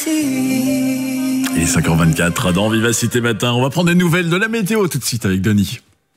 Il est 5h24 dans Vivacité Matin. On va prendre des nouvelles de la météo tout de suite avec Denis.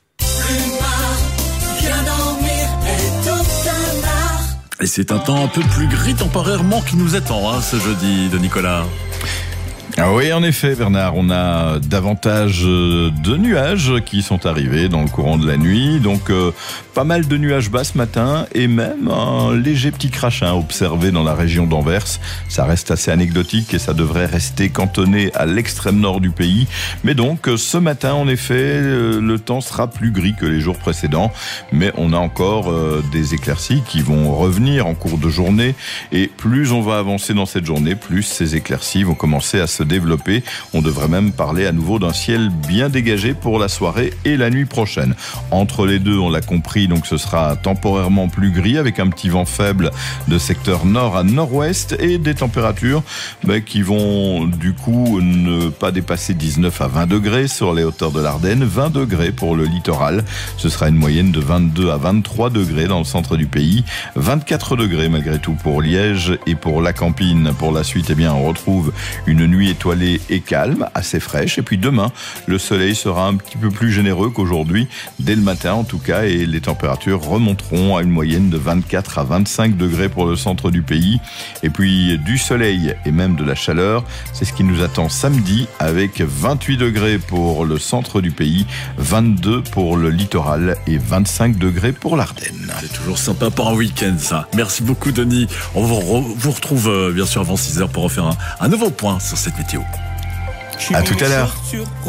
Et c'est un temps un peu plus gris temporairement qui nous attend ce jeudi de Nicolas. Ah oui, en effet, Bernard, on a davantage de nuages qui sont arrivés dans le courant de la nuit. Donc, pas mal de nuages bas ce matin et même un léger petit crachin observé dans la région d'Anvers. Ça reste assez anecdotique et ça devrait rester cantonné à l'extrême nord du pays. Mais donc, ce matin, en effet, le temps sera plus gris que les jours précédents. Mais on a encore des éclaircies qui vont revenir en cours de journée. Et plus on va avancer dans cette journée, plus ces éclaircies vont commencer à se développer. On devrait même parler à nouveau d'un ciel bien dégagé pour la soirée et la nuit prochaine. Entre les deux, on l'a compris, donc ce sera temporairement plus gris avec un petit vent faible de secteur nord à nord-ouest et des températures qui vont du coup ne pas dépasser 19 à 20 degrés sur les hauteurs de l'Ardenne, 20 degrés pour le littoral. Ce sera une moyenne de 22 à 23 degrés dans le centre du pays, 24 degrés malgré tout pour Liège et pour la Campine. Pour la suite, on retrouve une nuit étoilée et calme, assez fraîche. Et puis demain, le soleil sera un petit peu plus généreux qu'aujourd'hui, dès le matin en tout cas, et les températures remonteront à une moyenne de 24 à 25 degrés pour le centre du pays. Et puis du soleil et même de la chaleur, c'est ce qui nous attend samedi avec 28 degrés pour le centre du pays, 22 pour le littoral et 25 degrés pour l'Ardenne. C'est toujours sympa pour un week-end ça. Merci beaucoup Denis. On vous retrouve bien sûr avant 6h pour refaire un nouveau point sur cette météo. À tout à l'heure.